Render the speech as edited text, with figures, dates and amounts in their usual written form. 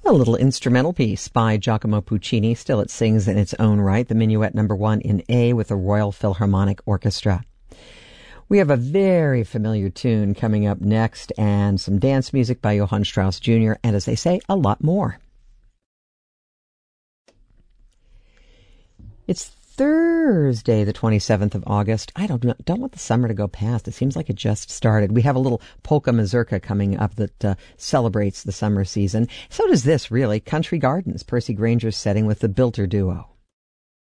A little instrumental piece by Giacomo Puccini. Still, it sings in its own right. The Minuet No. 1 in A with the Royal Philharmonic Orchestra. We have a very familiar tune coming up next, and some dance music by Johann Strauss Jr., and as they say, a lot more. It's Thursday, the 27th of August. I don't want the summer to go past. It seems like it just started. We have a little polka mazurka coming up that celebrates the summer season. So does this, really. Country Gardens, Percy Granger's setting with the Bilter Duo.